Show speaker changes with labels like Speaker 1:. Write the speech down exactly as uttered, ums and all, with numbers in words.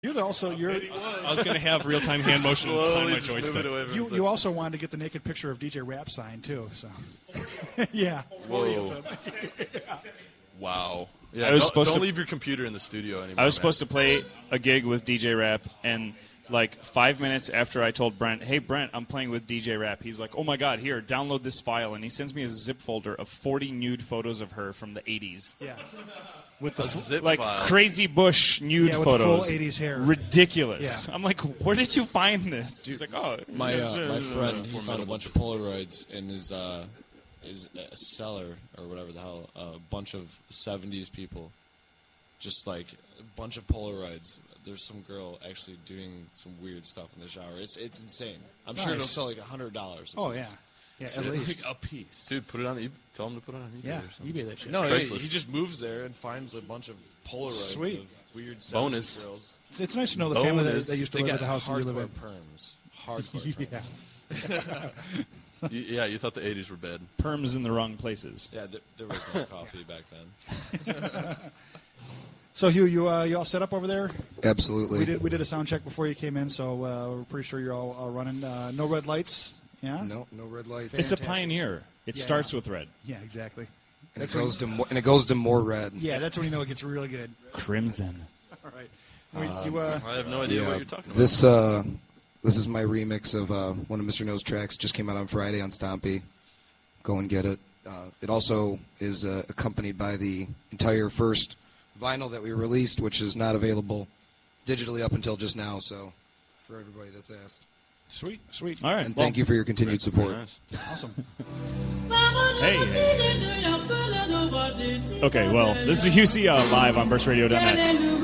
Speaker 1: You're the also you're.
Speaker 2: I was going to have real time hand motion and sign my joystick.
Speaker 1: You you also wanted to get the naked picture of D J Rap signed too. So yeah.
Speaker 3: Whoa.
Speaker 1: yeah.
Speaker 3: Wow. Yeah,
Speaker 4: I was
Speaker 3: don't,
Speaker 4: supposed
Speaker 3: don't
Speaker 4: to,
Speaker 3: leave your computer in the studio anymore.
Speaker 4: I was
Speaker 3: man.
Speaker 4: supposed to play a gig with D J Rap, and like five minutes after I told Brent, hey, Brent, I'm playing with D J Rap, he's like, oh, my God, here, download this file. And he sends me a zip folder of forty nude photos of her from the eighties.
Speaker 1: Yeah. With the
Speaker 3: a zip
Speaker 4: like
Speaker 3: file.
Speaker 4: crazy Bush nude
Speaker 1: yeah, with
Speaker 4: photos.
Speaker 1: The full eighties hair.
Speaker 4: Ridiculous.
Speaker 1: Yeah.
Speaker 4: I'm like, where did you find this? He's like, oh.
Speaker 5: My uh, my friend, he
Speaker 3: formidable.
Speaker 5: found a bunch of Polaroids in his uh, his uh, cellar or whatever the hell. A bunch of seventies people, just like a bunch of Polaroids. There's some girl actually doing some weird stuff in the shower. It's it's insane. I'm
Speaker 1: nice.
Speaker 5: sure it'll sell like a hundred dollars.
Speaker 1: Oh yeah, yeah, at least
Speaker 5: like a piece.
Speaker 3: Dude, put it on. eBay. Tell him to put it on eBay.
Speaker 1: yeah,
Speaker 3: or something.
Speaker 1: eBay that shit.
Speaker 5: No, he,
Speaker 3: Craigslist.
Speaker 5: he just moves there and finds a bunch of Polaroids
Speaker 1: Sweet.
Speaker 5: of weird seventies
Speaker 3: Bonus.
Speaker 5: girls.
Speaker 1: It's, it's nice to know the family that,
Speaker 3: Bonus.
Speaker 1: that used to
Speaker 5: They
Speaker 1: live
Speaker 5: got
Speaker 1: at the house that you live
Speaker 5: hardcore
Speaker 1: in.
Speaker 5: perms. Hardcore perms.
Speaker 1: Yeah.
Speaker 3: You, yeah, you thought the eighties were bad.
Speaker 4: Perms in the wrong places.
Speaker 5: Yeah, there, there was no coffee back then.
Speaker 1: So Hugh, you uh, you all set up over there?
Speaker 6: Absolutely.
Speaker 1: We did we did a sound check before you came in, so uh, we're pretty sure you're all, all running. Uh, no red lights. Yeah.
Speaker 6: No, no red lights.
Speaker 4: It's a
Speaker 1: Fantastic.
Speaker 4: Pioneer. It
Speaker 1: Yeah.
Speaker 4: starts with red.
Speaker 1: Yeah, exactly.
Speaker 6: and it
Speaker 1: That's
Speaker 6: goes
Speaker 1: when-
Speaker 6: to more, and it goes to more red.
Speaker 1: Yeah, that's when you know it gets really good.
Speaker 4: Crimson.
Speaker 1: All right. We, you, uh,
Speaker 3: I have no idea
Speaker 6: Yeah,
Speaker 3: what you're talking about.
Speaker 6: this uh, this is my remix of uh, one of Mister No's tracks. Just came out on Friday on Stompy. Go and get it. Uh, it also is uh, accompanied by the entire first vinyl that we released, which is not available digitally up until just now. So, for everybody that's asked,
Speaker 1: sweet, sweet.
Speaker 4: All right.
Speaker 6: and
Speaker 4: well,
Speaker 6: thank you for your continued support.
Speaker 3: Very nice.
Speaker 1: Awesome.
Speaker 4: Hey, hey. Okay, well, this is Hugh C. Uh, live on burst radio dot net.